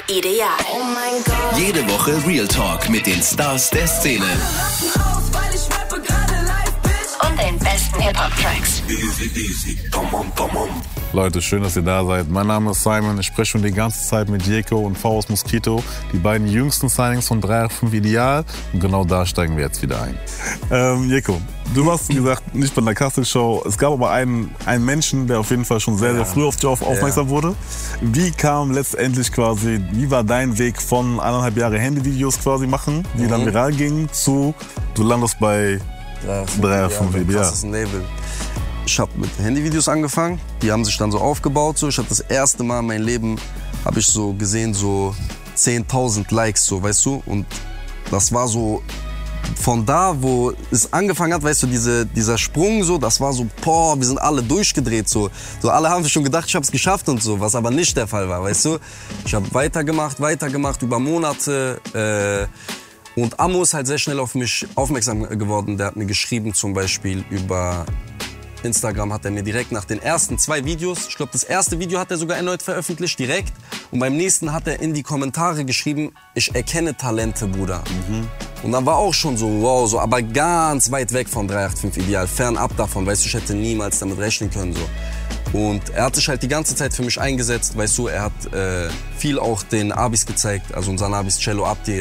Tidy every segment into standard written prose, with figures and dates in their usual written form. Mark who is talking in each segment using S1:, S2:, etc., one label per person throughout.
S1: Ideal.
S2: Oh mein Gott.
S3: Jede Woche Real Talk mit den Stars der Szene.
S1: Und den besten Hip-Hop-Tracks.
S4: Leute, schön, dass ihr da seid. Mein Name ist Simon. Ich spreche schon die ganze Zeit mit Jeko und V aus Mosquito, die beiden jüngsten Signings von 385 Ideal. Und genau da steigen wir jetzt wieder ein. Jeko, du hast gesagt, nicht bei der Castle-Show. Es gab aber einen Menschen, der auf jeden Fall schon sehr, sehr früh auf dich aufmerksam wurde. Wie kam letztendlich quasi, wie war dein Weg von 1,5 Jahre Handyvideos quasi machen, die dann viral gingen, zu du landest bei 385 Ideal?
S5: Das ist ein Label. Ich habe mit Handyvideos angefangen, die haben sich dann so aufgebaut. So. Ich habe das erste Mal in meinem Leben, habe ich so gesehen, so 10.000 Likes, so, weißt du. Und das war so, von da, wo es angefangen hat, weißt du, dieser Sprung, so, das war so, boah, wir sind alle durchgedreht. So alle haben schon gedacht, ich habe es geschafft und so, was aber nicht der Fall war, weißt du. Ich habe weitergemacht, über Monate. Und Amo ist halt sehr schnell auf mich aufmerksam geworden. Der hat mir geschrieben, zum Beispiel über Instagram hat er mir direkt nach den ersten 2 Videos, ich glaube, das erste Video hat er sogar erneut veröffentlicht, direkt. Und beim nächsten hat er in die Kommentare geschrieben, ich erkenne Talente, Bruder. Und dann war auch schon so, wow, so, aber ganz weit weg von 385 Ideal, fernab davon, weißt du, ich hätte niemals damit rechnen können, so. Und er hat sich halt die ganze Zeit für mich eingesetzt, weißt du, er hat viel auch den Abis gezeigt, also unseren Abis, Cello Abdi,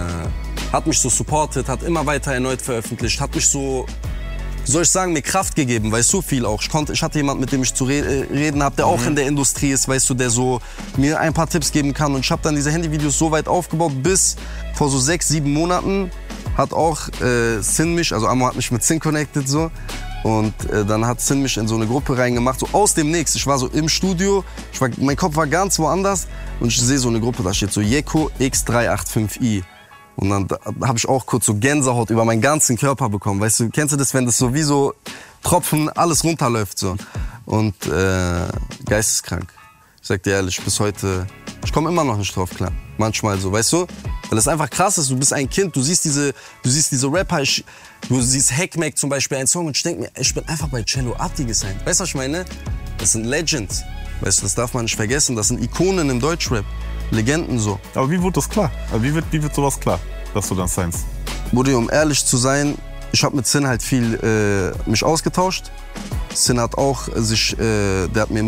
S5: hat mich so supportet, hat immer weiter erneut veröffentlicht, hat mich so, soll ich sagen, mir Kraft gegeben, weißt du, viel auch. Ich hatte jemanden, mit dem ich zu reden habe, der auch in der Industrie ist, weißt du, der so mir ein paar Tipps geben kann. Und ich habe dann diese Handyvideos so weit aufgebaut, bis vor so 6, 7 Monaten hat auch Sin mich, also Amo hat mich mit Sin connected, so. Und dann hat Sin mich in so eine Gruppe reingemacht, so aus dem Nix. Ich war so im Studio, mein Kopf war ganz woanders und ich sehe so eine Gruppe, da steht so Jeko X385i. Und dann habe ich auch kurz so Gänsehaut über meinen ganzen Körper bekommen. Weißt du, kennst du das, wenn das so wie so Tropfen alles runterläuft so? Und geisteskrank. Ich sag dir ehrlich, bis heute, ich komme immer noch nicht drauf klar. Manchmal so, weißt du? Weil es einfach krass ist, du bist ein Kind, du siehst diese Rapper, du siehst Hackmack zum Beispiel, einen Song und ich denke mir, ich bin einfach bei Cello Abdi gesigned. Weißt du, was ich meine? Das sind Legends. Weißt du, das darf man nicht vergessen, das sind Ikonen im Deutschrap. Legenden so.
S4: Aber wie wurde das klar? Wie wird sowas klar, dass du dann signst?
S5: Bruder, um ehrlich zu sein, ich habe mit Sin halt viel mich ausgetauscht. Sin hat auch der hat mir